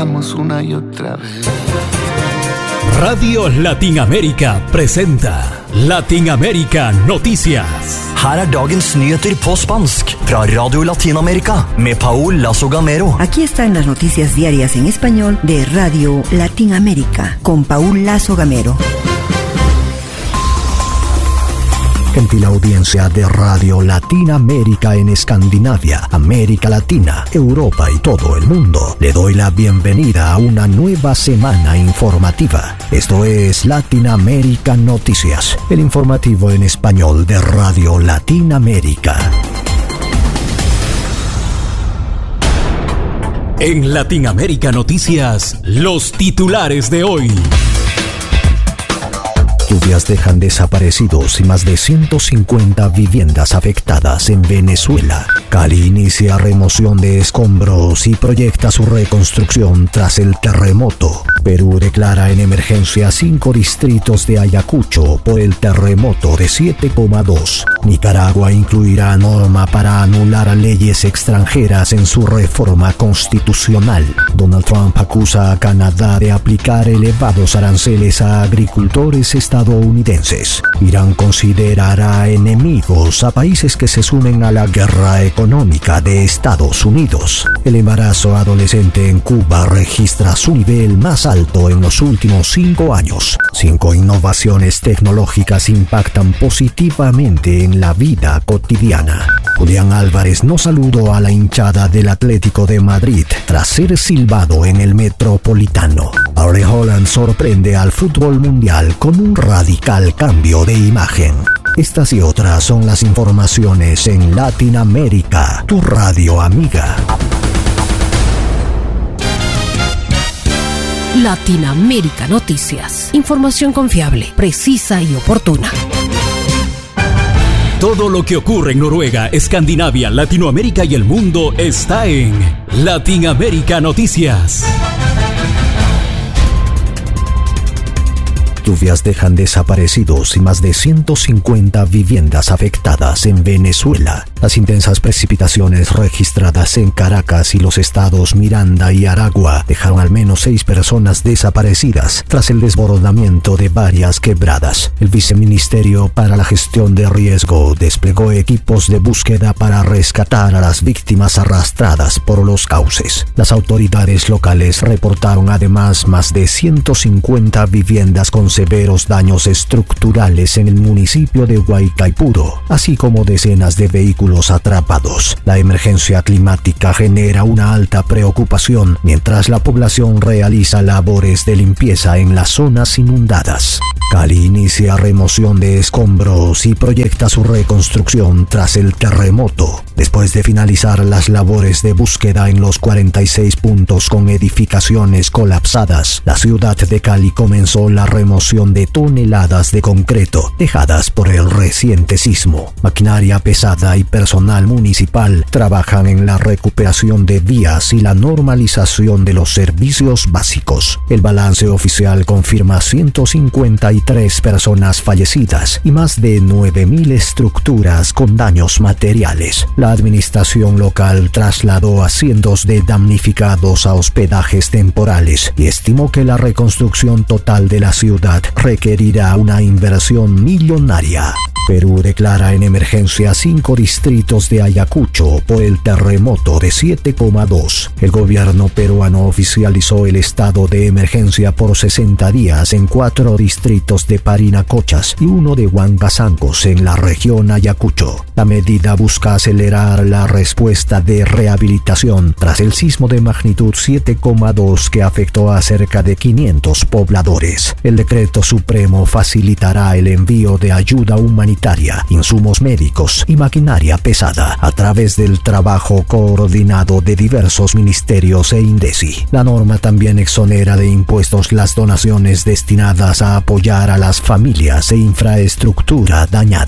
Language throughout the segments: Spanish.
hacemos una y otra vez. Radio Latinamérica presenta Latinamérica Noticias. Her er dagens nyheter på spansk fra Radio Latinamerika med Paul Lazo Gamero. Aquí están las noticias diarias en español de Radio Latinamérica con Paul Lazo Gamero. Gentil audiencia de Radio Latinamérica en Escandinavia, América Latina, Europa y todo el mundo. Le doy la bienvenida a una nueva semana informativa. Esto es Latinamérica Noticias, el informativo en español de Radio Latinamérica. En Latinamérica Noticias, los titulares de hoy. Lluvias dejan desaparecidos y más de 150 viviendas afectadas en Venezuela. Cali inicia remoción de escombros y proyecta su reconstrucción tras el terremoto. Perú declara en emergencia 5 distritos de Ayacucho por el terremoto de 7,2. Nicaragua incluirá norma para anular leyes extranjeras en su reforma constitucional. Donald Trump acusa a Canadá de aplicar elevados aranceles a agricultores estadounidenses. Irán considerará enemigos a países que se sumen a la guerra económica de Estados Unidos. El embarazo adolescente en Cuba registra su nivel más alto en los últimos 5 años. 5 innovaciones tecnológicas impactan positivamente en la vida cotidiana. Julián Álvarez no saludó a la hinchada del Atlético de Madrid tras ser silbado en el Metropolitano. Erling Haaland sorprende al fútbol mundial con un radical cambio de imagen. Estas y otras son las informaciones en Latinoamérica, tu radio amiga. Latinamérica Noticias. Información confiable, precisa y oportuna. Todo lo que ocurre en Noruega, Escandinavia, Latinoamérica y el mundo está en Latinamérica Noticias. Lluvias dejan desaparecidos y más de 150 viviendas afectadas en Venezuela. Las intensas precipitaciones registradas en Caracas y los estados Miranda y Aragua dejaron al menos 6 personas desaparecidas tras el desbordamiento de varias quebradas. El Viceministerio para la Gestión de Riesgo desplegó equipos de búsqueda para rescatar a las víctimas arrastradas por los cauces. Las autoridades locales reportaron además más de 150 viviendas con severos daños estructurales en el municipio de Guaycaipuro, así como decenas de vehículos atrapados. La emergencia climática genera una alta preocupación mientras la población realiza labores de limpieza en las zonas inundadas. Cali inicia remoción de escombros y proyecta su reconstrucción tras el terremoto. Después de finalizar las labores de búsqueda en los 46 puntos con edificaciones colapsadas, la ciudad de Cali comenzó la remoción de toneladas de concreto dejadas por el reciente sismo. Maquinaria pesada y personal municipal trabajan en la recuperación de vías y la normalización de los servicios básicos. El balance oficial confirma 153 personas fallecidas y más de 9.000 estructuras con daños materiales. La administración local trasladó a cientos de damnificados a hospedajes temporales y estimó que la reconstrucción total de la ciudad requerirá una inversión millonaria. Perú declara en emergencia 5 distritos de Ayacucho por el terremoto de 7,2. El gobierno peruano oficializó el estado de emergencia por 60 días en 4 distritos de Parinacochas y 1 de Huancazancos en la región Ayacucho. La medida busca acelerar la respuesta de rehabilitación tras el sismo de magnitud 7,2 que afectó a cerca de 500 pobladores. El decreto supremo facilitará el envío de ayuda humanitaria, insumos médicos y maquinaria pesada a través del trabajo coordinado de diversos ministerios e INDECI. La norma también exonera de impuestos las donaciones destinadas a apoyar a las familias e infraestructura dañada.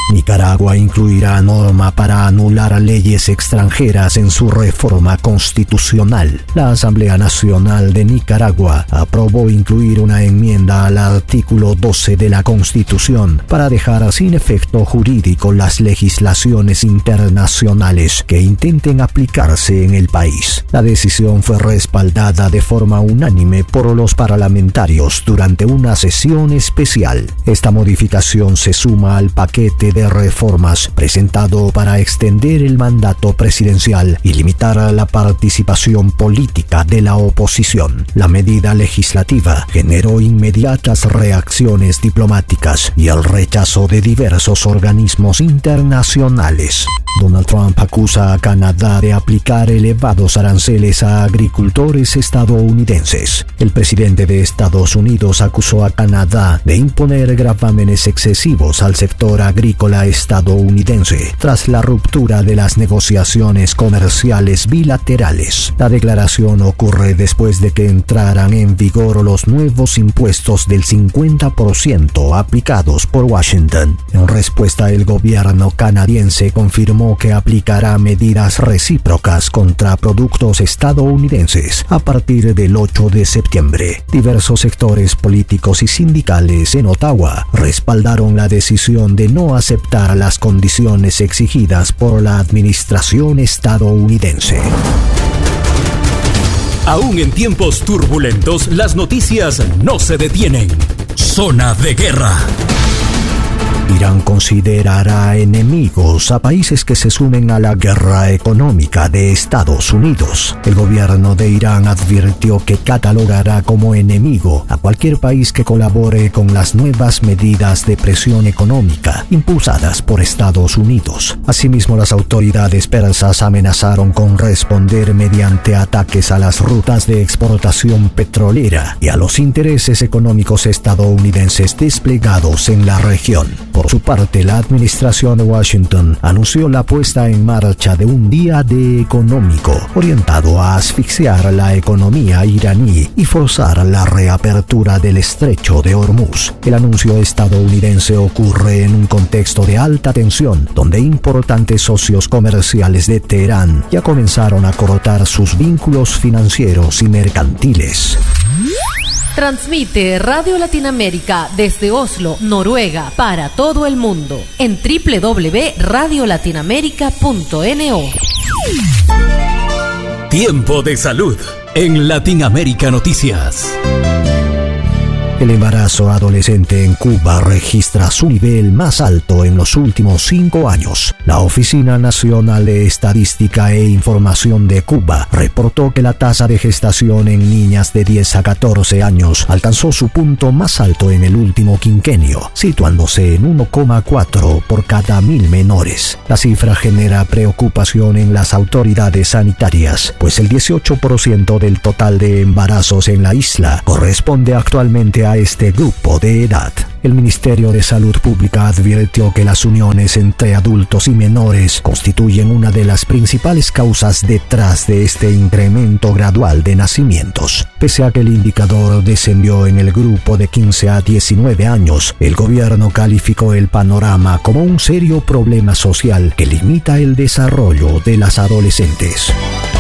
Nicaragua incluirá norma para anular leyes extranjeras en su reforma constitucional. La Asamblea Nacional de Nicaragua aprobó incluir una enmienda al artículo 12 de la Constitución para dejar sin efecto jurídico las legislaciones internacionales que intenten aplicarse en el país. La decisión fue respaldada de forma unánime por los parlamentarios durante una sesión especial. Esta modificación se suma al paquete de reformas presentado para extender el mandato presidencial y limitar la participación política de la oposición. La medida legislativa generó inmediatas reacciones diplomáticas y el rechazo de diversos organismos internacionales. Donald Trump acusa a Canadá de aplicar elevados aranceles a agricultores estadounidenses. El presidente de Estados Unidos acusó a Canadá de imponer gravámenes excesivos al sector agrícola estadounidense tras la ruptura de las negociaciones comerciales bilaterales. La declaración ocurre después de que entraran en vigor los nuevos impuestos del 50% aplicados por Washington. En respuesta, el gobierno canadiense confirmó que aplicará medidas recíprocas contra productos estadounidenses a partir del 8 de septiembre. Diversos sectores políticos y sindicales en Ottawa respaldaron la decisión de no aceptar las condiciones exigidas por la administración estadounidense. Aún en tiempos turbulentos, las noticias no se detienen. Zona de guerra. Irán considerará enemigos a países que se sumen a la guerra económica de Estados Unidos. El gobierno de Irán advirtió que catalogará como enemigo a cualquier país que colabore con las nuevas medidas de presión económica impulsadas por Estados Unidos. Asimismo, las autoridades persas amenazaron con responder mediante ataques a las rutas de exportación petrolera y a los intereses económicos estadounidenses desplegados en la región. Por su parte, la administración de Washington anunció la puesta en marcha de un día D económico orientado a asfixiar la economía iraní y forzar la reapertura del estrecho de Hormuz. El anuncio estadounidense ocurre en un contexto de alta tensión, donde importantes socios comerciales de Teherán ya comenzaron a cortar sus vínculos financieros y mercantiles. Transmite Radio Latinoamérica desde Oslo, Noruega, para todo el mundo en www.radiolatinoamerica.no. Tiempo de salud en Latinoamérica Noticias. El embarazo adolescente en Cuba registra su nivel más alto en los últimos 5 años. La Oficina Nacional de Estadística e Información de Cuba reportó que la tasa de gestación en niñas de 10 a 14 años alcanzó su punto más alto en el último quinquenio, situándose en 1,4 por cada 1.000 menores. La cifra genera preocupación en las autoridades sanitarias, pues el 18% del total de embarazos en la isla corresponde actualmente a este grupo de edad. El Ministerio de Salud Pública advirtió que las uniones entre adultos y menores constituyen una de las principales causas detrás de este incremento gradual de nacimientos. Pese a que el indicador descendió en el grupo de 15 a 19 años, el gobierno calificó el panorama como un serio problema social que limita el desarrollo de las adolescentes.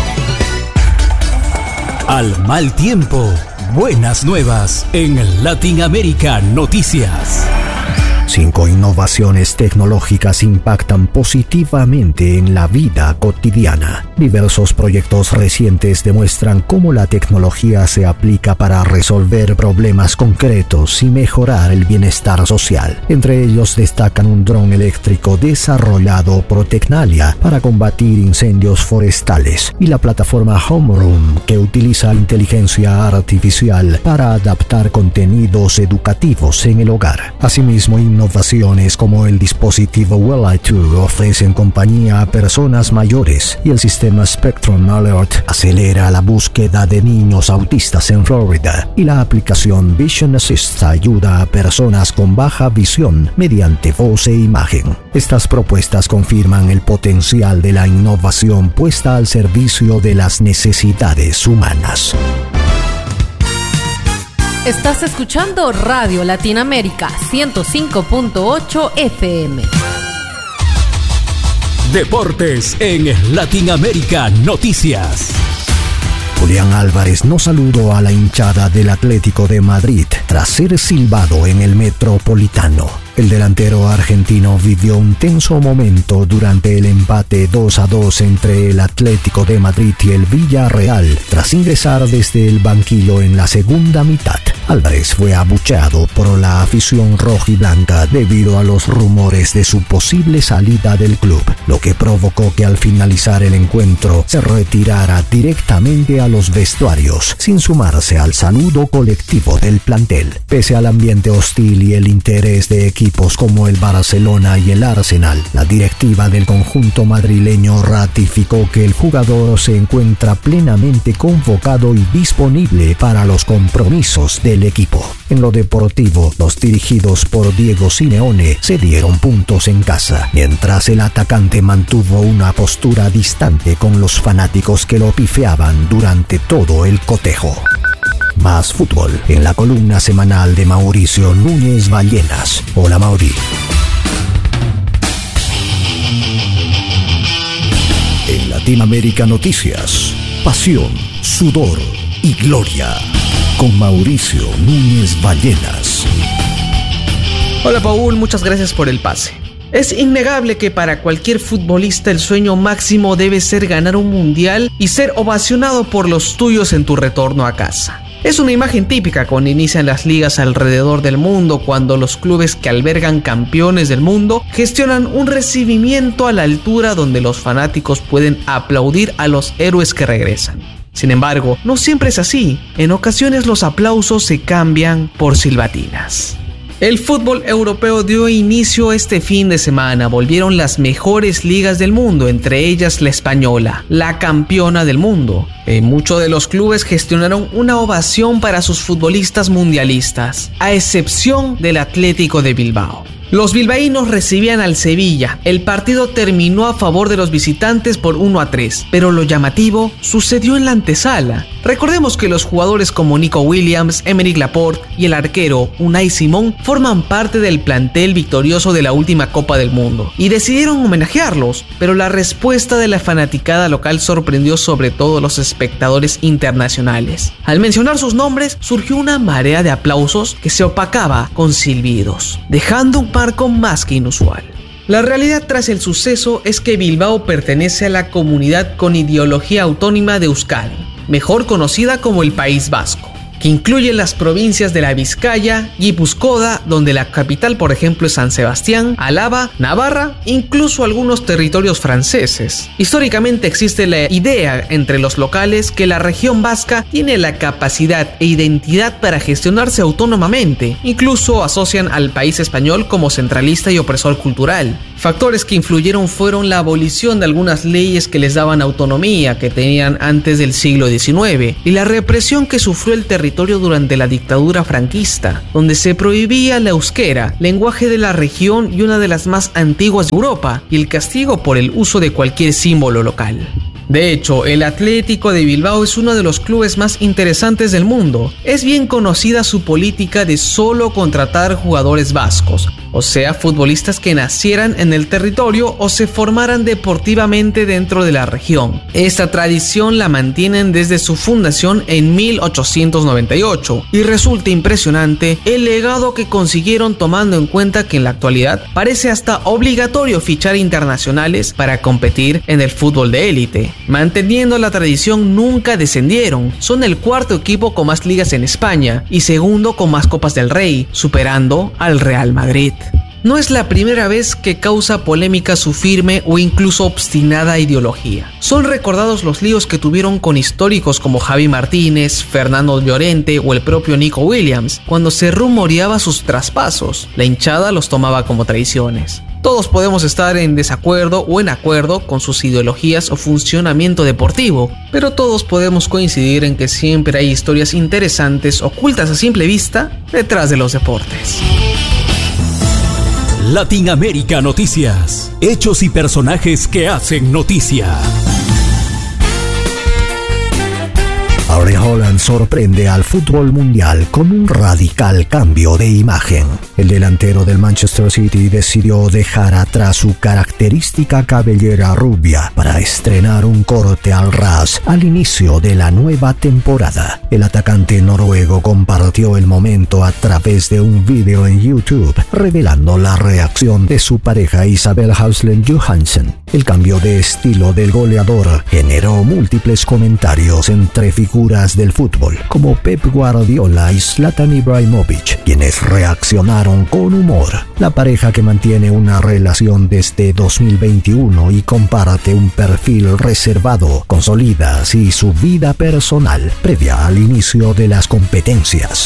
Al mal tiempo, buenas nuevas en Latinoamérica Noticias. 5 innovaciones tecnológicas impactan positivamente en la vida cotidiana. Diversos proyectos recientes demuestran cómo la tecnología se aplica para resolver problemas concretos y mejorar el bienestar social. Entre ellos destacan un dron eléctrico desarrollado por Tecnalia para combatir incendios forestales y la plataforma Homeroom, que utiliza inteligencia artificial para adaptar contenidos educativos en el hogar. Asimismo, innovaciones como el dispositivo Well-i2 ofrecen compañía a personas mayores y el sistema Spectrum Alert acelera la búsqueda de niños autistas en Florida y la aplicación Vision Assist ayuda a personas con baja visión mediante voz e imagen. Estas propuestas confirman el potencial de la innovación puesta al servicio de las necesidades humanas. Estás escuchando Radio Latinoamérica 105.8 FM. Deportes en Latinoamérica Noticias. Julián Álvarez no saludó a la hinchada del Atlético de Madrid tras ser silbado en el Metropolitano. El delantero argentino vivió un tenso momento durante el empate 2-2 entre el Atlético de Madrid y el Villarreal, tras ingresar desde el banquillo en la segunda mitad. Álvarez fue abucheado por la afición rojiblanca debido a los rumores de su posible salida del club, lo que provocó que al finalizar el encuentro se retirara directamente a los vestuarios, sin sumarse al saludo colectivo del plantel. Pese al ambiente hostil y el interés de equipos como el Barcelona y el Arsenal, la directiva del conjunto madrileño ratificó que el jugador se encuentra plenamente convocado y disponible para los compromisos del equipo. En lo deportivo, los dirigidos por Diego Simeone se dieron puntos en casa, mientras el atacante mantuvo una postura distante con los fanáticos que lo pifeaban durante todo el cotejo. Más fútbol en la columna semanal de Mauricio Núñez Ballenas. Hola, Mauri. En Latinoamérica Noticias, pasión, sudor y gloria. Con Mauricio Núñez Ballenas. Hola, Paul, muchas gracias por el pase. Es innegable que para cualquier futbolista el sueño máximo debe ser ganar un mundial y ser ovacionado por los tuyos en tu retorno a casa. Es una imagen típica cuando inician las ligas alrededor del mundo, cuando los clubes que albergan campeones del mundo gestionan un recibimiento a la altura donde los fanáticos pueden aplaudir a los héroes que regresan. Sin embargo, no siempre es así. En ocasiones los aplausos se cambian por silbatinas. El fútbol europeo dio inicio este fin de semana. Volvieron las mejores ligas del mundo, entre ellas la española, la campeona del mundo. Muchos de los clubes gestionaron una ovación para sus futbolistas mundialistas, a excepción del Atlético de Bilbao. Los bilbaínos recibían al Sevilla. El partido terminó a favor de los visitantes por 1-3, pero lo llamativo sucedió en la antesala. Recordemos que los jugadores como Nico Williams, Aymeric Laporte y el arquero Unai Simón forman parte del plantel victorioso de la última Copa del Mundo y decidieron homenajearlos, pero la respuesta de la fanaticada local sorprendió sobre todo los espectadores internacionales. Al mencionar sus nombres, surgió una marea de aplausos que se opacaba con silbidos, dejando un marco más que inusual. La realidad tras el suceso es que Bilbao pertenece a la comunidad con ideología autónoma de Euskadi, mejor conocida como el País Vasco, que incluye las provincias de la Vizcaya, Guipúzcoa, donde la capital por ejemplo es San Sebastián, Álava, Navarra, incluso algunos territorios franceses. Históricamente existe la idea entre los locales que la región vasca tiene la capacidad e identidad para gestionarse autónomamente, incluso asocian al país español como centralista y opresor cultural. Factores que influyeron fueron la abolición de algunas leyes que les daban autonomía que tenían antes del siglo XIX y la represión que sufrió el territorio durante la dictadura franquista, donde se prohibía el euskera, lenguaje de la región y una de las más antiguas de Europa, y el castigo por el uso de cualquier símbolo local. De hecho, el Atlético de Bilbao es uno de los clubes más interesantes del mundo. Es bien conocida su política de solo contratar jugadores vascos, o sea, futbolistas que nacieran en el territorio o se formaran deportivamente dentro de la región. Esta tradición la mantienen desde su fundación en 1898 y resulta impresionante el legado que consiguieron, tomando en cuenta que en la actualidad parece hasta obligatorio fichar internacionales para competir en el fútbol de élite. Manteniendo la tradición, nunca descendieron. Son el cuarto equipo con más ligas en España y segundo con más Copas del Rey, superando al Real Madrid. No es la primera vez que causa polémica su firme o incluso obstinada ideología. Son recordados los líos que tuvieron con históricos como Javi Martínez, Fernando Llorente o el propio Nico Williams, cuando se rumoreaba sus traspasos. La hinchada los tomaba como traiciones. Todos podemos estar en desacuerdo o en acuerdo con sus ideologías o funcionamiento deportivo, pero todos podemos coincidir en que siempre hay historias interesantes ocultas a simple vista detrás de los deportes. Latinoamérica Noticias. Hechos y personajes que hacen noticia. Erling Haaland sorprende al fútbol mundial con un radical cambio de imagen. El delantero del Manchester City decidió dejar atrás su característica cabellera rubia para estrenar un corte al ras al inicio de la nueva temporada. El atacante noruego compartió el momento a través de un video en YouTube, revelando la reacción de su pareja Isabel Hauslund Johansen. El cambio de estilo del goleador generó múltiples comentarios entre figuras del fútbol, como Pep Guardiola y Zlatan Ibrahimovic, quienes reaccionaron con humor. La pareja, que mantiene una relación desde 2021 y comparte un perfil reservado, consolida así su vida personal previa al inicio de las competencias.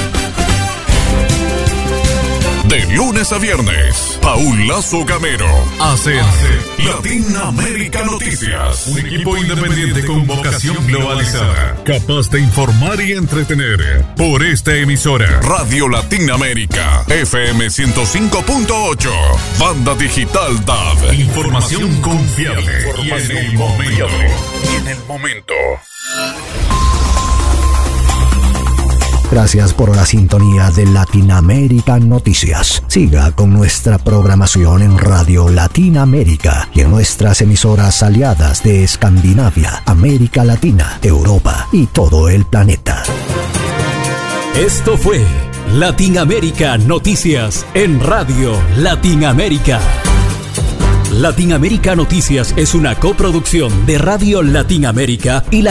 De lunes a viernes, Paul Lazo Gamero hace Latinoamérica Noticias. Un equipo independiente con vocación globalizada, capaz de informar y entretener. Por esta emisora, Radio Latinoamérica, FM 105.8, Banda Digital DAB. Información confiable y en el momento. Gracias por la sintonía de Latinoamérica Noticias. Siga con nuestra programación en Radio Latinoamérica y en nuestras emisoras aliadas de Escandinavia, América Latina, Europa y todo el planeta. Esto fue Latinoamérica Noticias en Radio Latinoamérica. Latinoamérica Noticias es una coproducción de Radio Latinoamérica y la